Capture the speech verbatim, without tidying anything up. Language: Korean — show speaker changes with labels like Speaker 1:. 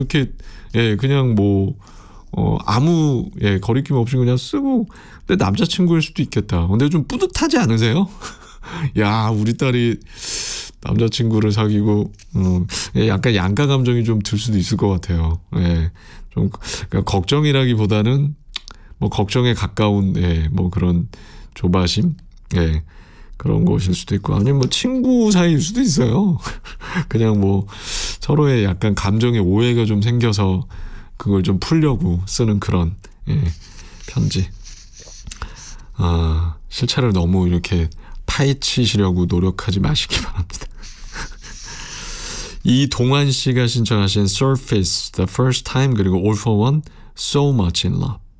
Speaker 1: 이렇게 예 그냥 뭐 어 아무 예 거리낌 없이 그냥 쓰고 근데 남자친구일 수도 있겠다. 근데 좀 뿌듯하지 않으세요? 야 우리 딸이 남자친구를 사귀고 음, 예, 약간 양가 감정이 좀 들 수도 있을 것 같아요. 예, 좀 그러니까 걱정이라기보다는 뭐 걱정에 가까운 예, 뭐 그런 조바심 예, 그런 것일 수도 있고 아니면 뭐 친구 사이일 수도 있어요. 그냥 뭐 서로의 약간 감정의 오해가 좀 생겨서 그걸 좀 풀려고 쓰는 그런 예, 편지. 아, 실체를 너무 이렇게 파헤치시려고 노력하지 마시기 바랍니다. 이동환 씨가 신청하신 Surface, The First Time 그리고 All for One, So Much in Love.